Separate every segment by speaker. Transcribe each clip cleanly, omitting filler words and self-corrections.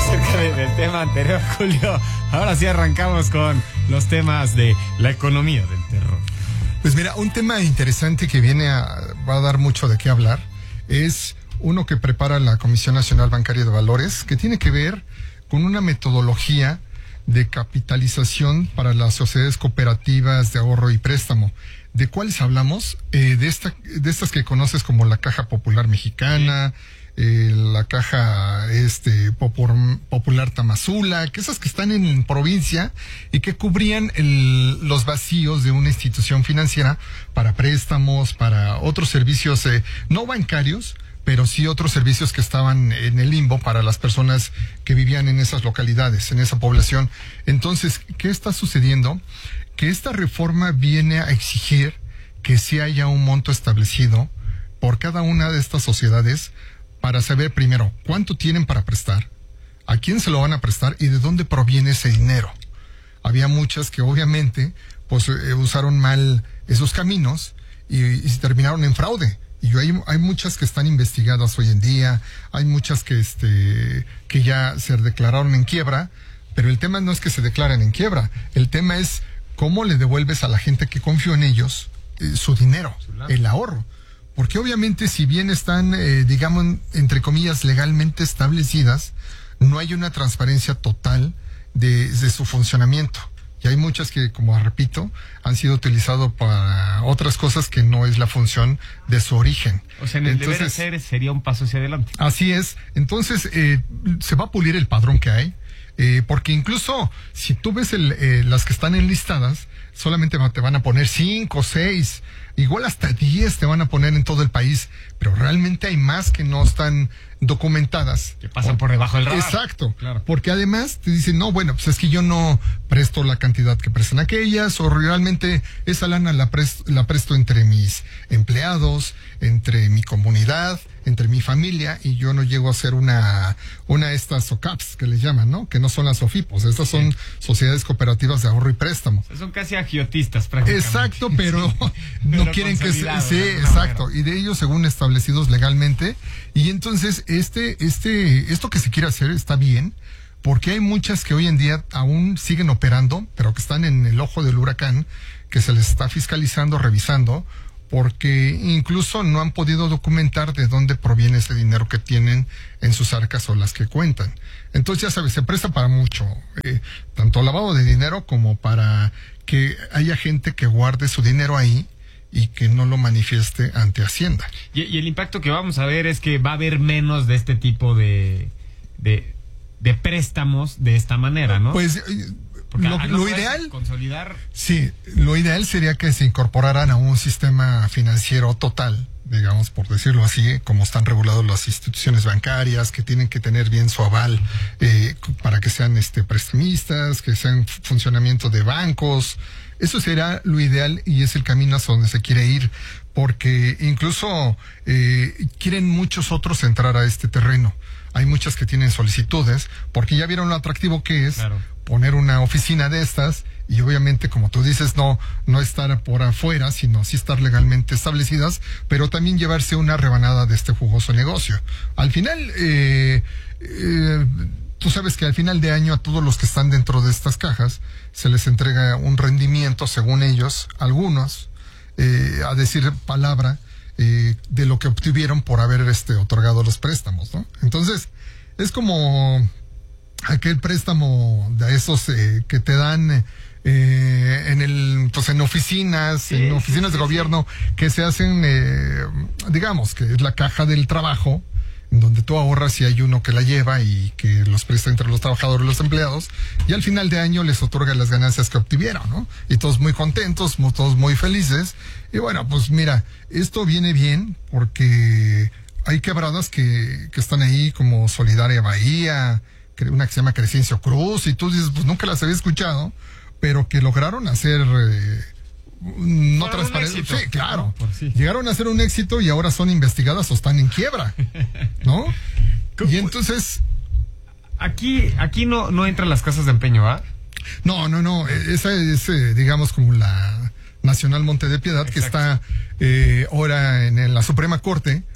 Speaker 1: acerca del tema anterior, Julio. Ahora sí arrancamos con los temas de la economía del terror.
Speaker 2: Pues mira, un tema interesante que va a dar mucho de qué hablar es uno que prepara la Comisión Nacional Bancaria de Valores, que tiene que ver con una metodología de capitalización para las sociedades cooperativas de ahorro y préstamo. ¿De cuáles hablamos? De estas que conoces como la Caja Popular Mexicana, la Caja Popular Tamazula, que esas que están en provincia y que cubrían los vacíos de una institución financiera para préstamos, para otros servicios no bancarios, pero sí otros servicios que estaban en el limbo para las personas que vivían en esas localidades, en esa población. Entonces, ¿qué está sucediendo? Que esta reforma viene a exigir que sí haya un monto establecido por cada una de estas sociedades para saber primero cuánto tienen para prestar, a quién se lo van a prestar y de dónde proviene ese dinero. Había muchas que obviamente pues usaron mal esos caminos y se terminaron en fraude. Y hay muchas que están investigadas hoy en día, hay muchas que ya se declararon en quiebra, pero el tema no es que se declaren en quiebra, el tema es cómo le devuelves a la gente que confió en ellos su dinero, el ahorro. Porque obviamente si bien están, digamos, entre comillas, legalmente establecidas, no hay una transparencia total de su funcionamiento. Y hay muchas que, como repito, han sido utilizadas para otras cosas que no es la función de su origen.
Speaker 1: O sea, en el deber hacer sería un paso hacia adelante.
Speaker 2: Así es. Entonces, se va a pulir el padrón que hay, porque incluso si tú ves las que están enlistadas, solamente te van a poner 5, 6, igual hasta 10 te van a poner en todo el país, pero realmente hay más que no están documentadas.
Speaker 1: Que pasan por debajo del radar.
Speaker 2: Exacto,
Speaker 1: claro.
Speaker 2: Porque además te dicen, no, bueno, pues es que yo no presto la cantidad que prestan aquellas, o realmente esa lana la presto entre mis empleados, entre mi comunidad, entre mi familia, y yo no llego a ser una de estas SOCAPs que les llaman, ¿no? Que no son las SOFIPOS, estas son sociedades cooperativas de ahorro y préstamo.
Speaker 1: Son casi agiotistas prácticamente.
Speaker 2: Exacto, pero no quieren que se... Sí, exacto, y de ellos según establecidos legalmente, y entonces esto que se quiere hacer está bien, porque hay muchas que hoy en día aún siguen operando, pero que están en el ojo del huracán, que se les está fiscalizando, revisando, porque incluso no han podido documentar de dónde proviene ese dinero que tienen en sus arcas o las que cuentan. Entonces, ya sabes, se presta para mucho, tanto lavado de dinero como para que haya gente que guarde su dinero ahí y que no lo manifieste ante Hacienda.
Speaker 1: Y el impacto que vamos a ver es que va a haber menos de este tipo de préstamos de esta manera, ¿no?
Speaker 2: Pues lo ideal,
Speaker 1: consolidar.
Speaker 2: Sí, lo ideal sería que se incorporaran a un sistema financiero total, digamos, por decirlo así, como están regulados las instituciones bancarias, que tienen que tener bien su aval para que sean prestamistas, que sean funcionamiento de bancos. Eso será lo ideal y es el camino hacia donde se quiere ir, porque incluso quieren muchos otros entrar a este terreno. Hay muchas que tienen solicitudes, porque ya vieron lo atractivo que es, claro, poner una oficina de estas y obviamente, como tú dices, no estar por afuera, sino sí estar legalmente establecidas, pero también llevarse una rebanada de este jugoso negocio. Al final, tú sabes que al final de año a todos los que están dentro de estas cajas se les entrega un rendimiento, según ellos, algunos, a decir palabra, de lo que obtuvieron por haber otorgado los préstamos, ¿no? Entonces, es como aquel préstamo de esos que te dan en oficinas, en oficinas de gobierno, que se hacen, digamos, que es la caja del trabajo, en donde tú ahorras y hay uno que la lleva y que los presta entre los trabajadores y los empleados, y al final de año les otorga las ganancias que obtuvieron, ¿no? Y todos muy contentos, todos muy felices. Y bueno, pues mira, esto viene bien porque hay quebradas que están ahí, como Solidaria Bahía, una que se llama Crescencio Cruz, y tú dices, pues nunca las había escuchado, pero que lograron hacer... no transparente. Sí, claro. Sí. Llegaron a ser un éxito y ahora son investigadas o están en quiebra, ¿no? Y entonces
Speaker 1: aquí no entran las casas de empeño, ¿va?
Speaker 2: No. Esa es, digamos, como la Nacional Monte de Piedad. Exacto. Que está ahora en la Suprema Corte,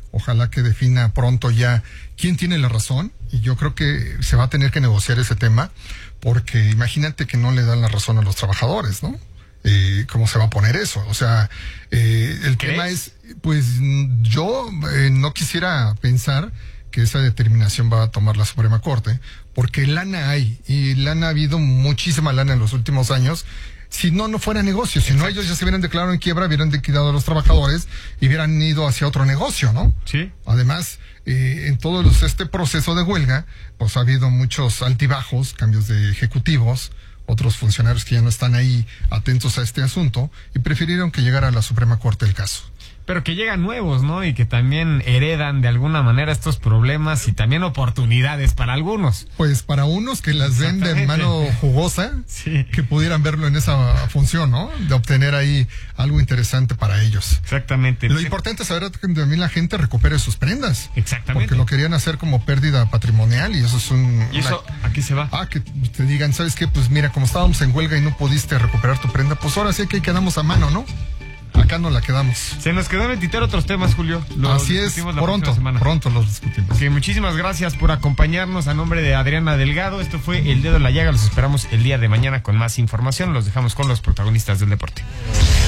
Speaker 2: Ojalá que defina pronto ya quién tiene la razón, y yo creo que se va a tener que negociar ese tema, porque imagínate que no le dan la razón a los trabajadores, ¿no? ¿Cómo se va a poner eso? O sea, el tema es, pues yo no quisiera pensar que esa determinación va a tomar la Suprema Corte, porque lana hay, y lana ha habido muchísima lana en los últimos años. Si no fuera negocio, si no ellos ya se hubieran declarado en quiebra, hubieran liquidado a los trabajadores y hubieran ido hacia otro negocio, ¿no?
Speaker 1: Sí.
Speaker 2: Además, en todo este proceso de huelga, pues ha habido muchos altibajos, cambios de ejecutivos, otros funcionarios que ya no están ahí atentos a este asunto y prefirieron que llegara a la Suprema Corte el caso.
Speaker 1: Pero que llegan nuevos, ¿no? Y que también heredan de alguna manera estos problemas y también oportunidades para algunos.
Speaker 2: Pues para unos que las ven de mano jugosa,
Speaker 1: sí,
Speaker 2: que pudieran verlo en esa función, ¿no? De obtener ahí algo interesante para ellos.
Speaker 1: Exactamente.
Speaker 2: Lo importante es saber que también la gente recupere sus prendas.
Speaker 1: Exactamente.
Speaker 2: Porque lo querían hacer como pérdida patrimonial y eso es
Speaker 1: ¿Y eso a qué se va?
Speaker 2: Que te digan, ¿sabes qué? Pues mira, como estábamos en huelga y no pudiste recuperar tu prenda, pues ahora sí que quedamos a mano, ¿no? Acá no la quedamos.
Speaker 1: Se nos quedó en el tintero otros temas, Julio.
Speaker 2: Así es, pronto los discutimos.
Speaker 1: Okay, muchísimas gracias por acompañarnos. A nombre de Adriana Delgado, esto fue El Dedo en la Llaga. Los esperamos el día de mañana con más información. Los dejamos con los protagonistas del deporte.